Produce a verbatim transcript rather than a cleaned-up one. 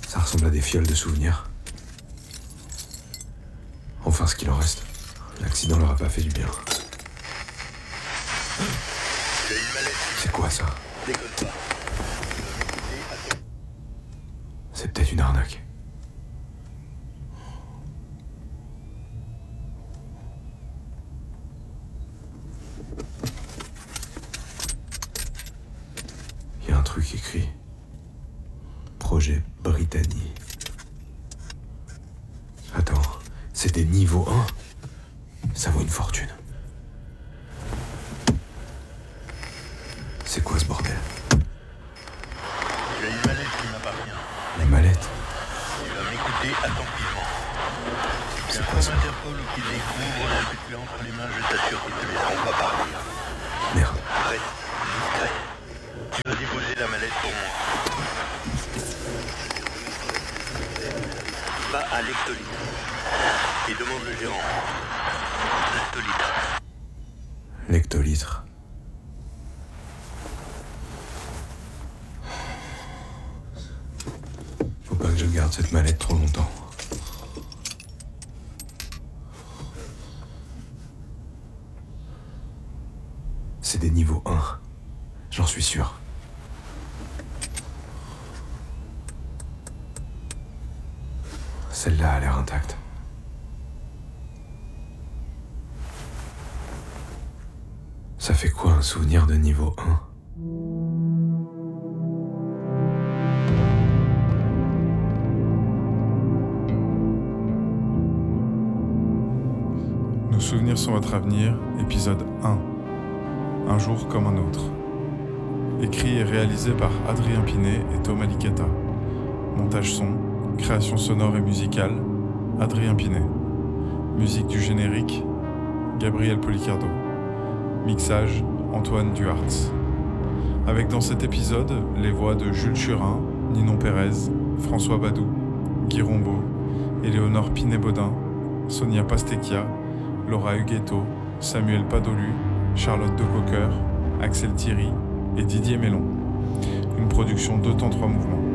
Ça ressemble à des fioles de souvenirs. Enfin, ce qu'il en reste. L'accident leur a pas fait du bien. C'est quoi ça? C'est peut-être une arnaque. Il y a un truc écrit. Projet Brittany. Attends, c'est des niveaux un? Ça vaut une fortune. C'est quoi ce bordel? J'ai une mallette qui m'appartient. Les mallettes? Tu vas m'écouter attentivement. C'est C'est un quoi ça? Interpol qui découvre ce que tu as entre les mains, je t'assure qu'ils ne te laisseront pas partir. Merde. Arrête, discret. Tu vas déposer la mallette pour moi. Va à l'ectolite et demande le gérant. L'ectolite. L'hectolitre. Faut pas que je garde cette mallette trop longtemps. C'est des niveaux un. J'en suis sûr. Celle-là a l'air intacte. Ça fait quoi un souvenir de niveau un? Nos souvenirs sont votre avenir, épisode un. Un jour comme un autre. Écrit et réalisé par Adrien Pinet et Thomas Licata. Montage son, création sonore et musicale, Adrien Pinet. Musique du générique, Gabriel Policardo. Mixage, Antoine Duhartz. Avec dans cet épisode les voix de Jules Churin, Ninon Pérez, François Badou, Guy Rombaud, Éléonore Pinet-Baudin, Sonia Pastecchia, Laura Huguetto, Samuel Padolu, Charlotte Decoqueur, Axel Thierry et Didier Mélon. Une production deux temps trois mouvements.